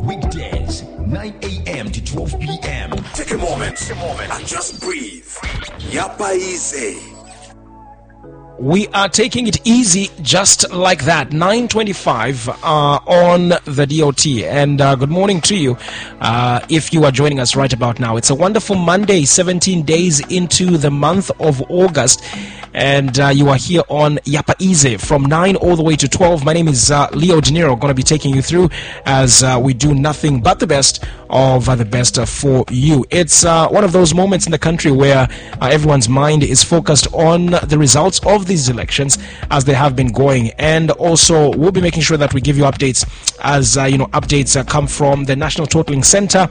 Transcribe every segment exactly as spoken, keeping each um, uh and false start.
Weekdays, nine a.m. to twelve p.m. Take a moment, take a moment and just breathe. Yapa Easy. We are taking it easy just like that. nine twenty-five uh, on the D O T. And uh, good morning to you uh, if you are joining us right about now. It's a wonderful Monday, seventeen days into the month of August. And uh, you are here on Yapa Easy from nine all the way to twelve. My name is uh, Leo De Niro, going to be taking you through as uh, we do nothing but the best of uh, the best uh, for you. It's uh, one of those moments in the country where uh, everyone's mind is focused on the results of these elections as they have been going. And also, we'll be making sure that we give you updates as uh, you know updates uh, come from the National Totaling Center.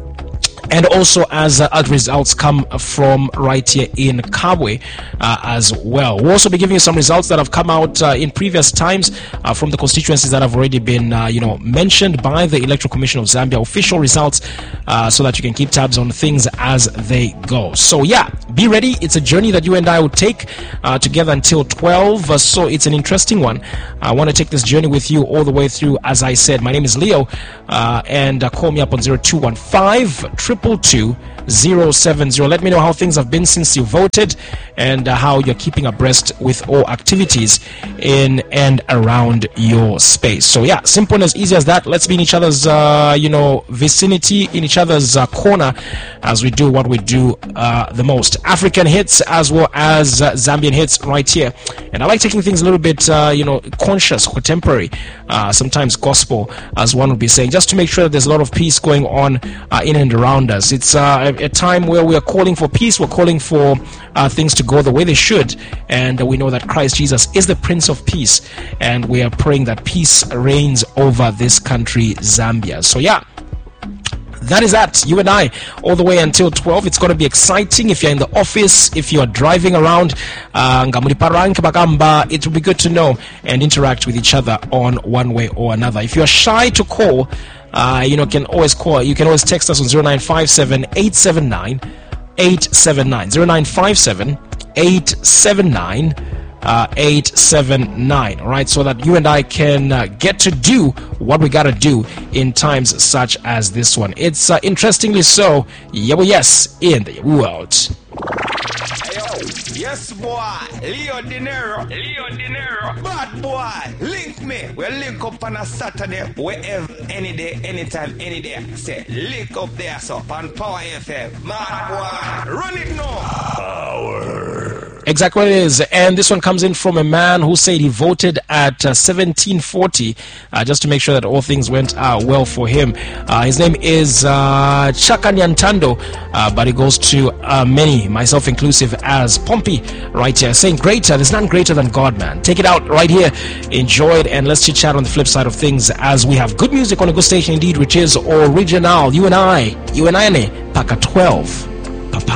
And also as uh, other results come from right here in Kabwe uh, as well. We'll also be giving you some results that have come out uh, in previous times uh, from the constituencies that have already been uh, you know, mentioned by the Electoral Commission of Zambia, official results, uh, so that you can keep tabs on things as they go. So yeah, be ready. It's a journey that you and I will take uh, together until twelve. Uh, so it's an interesting one. I want to take this journey with you all the way through. As I said, my name is Leo, uh, and uh, call me up on zero two one five triple two zero seven zero. Let me know how things have been since you voted and uh, how you're keeping abreast with all activities in and around your space. So yeah, simple and as easy as that. Let's be in each other's uh, you know vicinity, in each other's uh, corner as we do what we do uh, the most. African hits as well as uh, Zambian hits right here. And I like taking things a little bit uh, you know conscious, contemporary, uh, sometimes gospel, as one would be saying, just to make sure that there's a lot of peace going on uh, in and around us. It's uh, a time where we are calling for peace. We're calling for uh, things to go the way they should, and uh, we know that Christ Jesus is the Prince of Peace, and we are praying that peace reigns over this country, Zambia. So yeah, that is that. You and I, all the way until twelve. It's going to be exciting. If you're in the office, if you are driving around, uh, it will be good to know and interact with each other on one way or another. If you're shy to call, Uh, you know, can always call. You can always text us on zero nine five seven eight seven nine eight seven nine. zero nine five seven eight seven nine eight seven nine. All right, so that you and I can uh, get to do what we gotta do in times such as this one. It's uh, interestingly so, yeah, well, yes, in the world. Yes, boy, Leo De Niro, Leo De Niro, bad boy, link me. We'll link up on a Saturday, wherever, any day, anytime, any day. Say, link up there, so on Power F M. Mad boy, run it now. Power. Exactly what it is. And this one comes in from a man who said he voted at uh, seventeen forty, uh, just to make sure that all things went uh, well for him. Uh, his name is uh, Chaka Nyantando, uh, but he goes to uh, many, myself inclusive, as Pompey right here, saying greater, there's none greater than God, man. Take it out right here, enjoy it, and let's chit chat on the flip side of things as we have good music on a good station indeed, which is original. You and I, you and I, Paka twelve.